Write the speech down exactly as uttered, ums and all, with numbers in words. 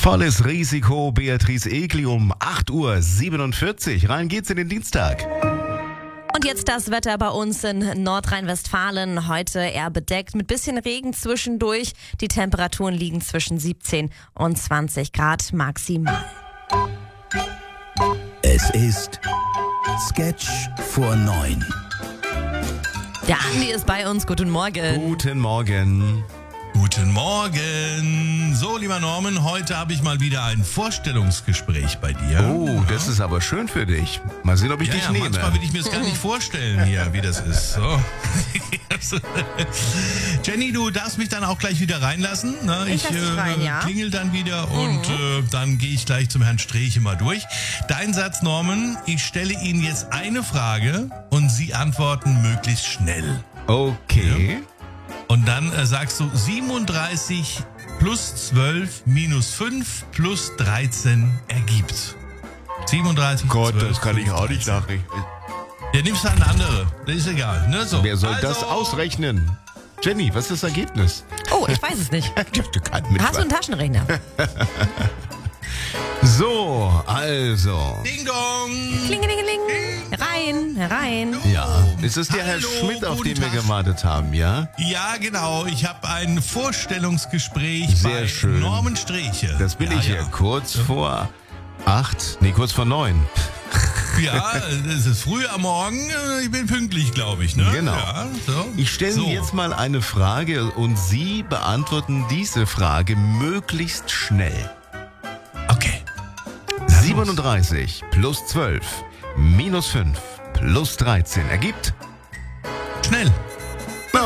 Volles Risiko, Beatrice Egli um acht Uhr siebenundvierzig. Rein geht's in den Dienstag. Und jetzt das Wetter bei uns in Nordrhein-Westfalen. Heute eher bedeckt mit bisschen Regen zwischendurch. Die Temperaturen liegen zwischen siebzehn und zwanzig Grad maximal. Es ist Sketch vor neun. Der Andi ist bei uns. Guten Morgen. Guten Morgen. Guten Morgen. So, lieber Norman, heute habe ich mal wieder ein Vorstellungsgespräch bei dir. Oh, das ist aber schön für dich. Mal sehen, ob ich ja, dich ja, nehme. Manchmal will ich mir das gar nicht vorstellen hier, wie das ist. So. Jenny, du darfst mich dann auch gleich wieder reinlassen. Ne? Ich lass dich äh, rein, ja. klingel dann wieder und äh, dann gehe ich gleich zum Herrn Streeche mal durch. Dein Satz, Norman, ich stelle Ihnen jetzt eine Frage und Sie antworten möglichst schnell. Okay. Und dann äh, sagst du siebenunddreißig plus zwölf minus fünf plus dreizehn ergibt. siebenunddreißig Gott, zwölf, das kann ich fünf, auch nicht dreizehn. nachrechnen. Ja, nimmst halt eine andere. Das ist egal. Ne? So. Wer soll also, das ausrechnen? Jenny, was ist das Ergebnis? Oh, ich weiß es nicht. Du kannst mit Hast du einen Taschenrechner? So, also. Ding dong! Klingelingeling. Rein, rein. Ja, ist es der Herr Hallo, Schmidt, auf guten den wir Tag. gewartet haben, ja? Ja, genau. Ich habe ein Vorstellungsgespräch Sehr bei schön. Norman Streeche. Das bin ja, ich hier, ja. kurz vor acht, nee, kurz vor neun. Ja, es ist früh am Morgen. Ich bin pünktlich, glaube ich. Ne? Genau. Ja, so. Ich stelle so. Ihnen jetzt mal eine Frage und Sie beantworten diese Frage möglichst schnell. Okay. siebenunddreißig plus zwölf minus fünf plus dreizehn ergibt Schnell.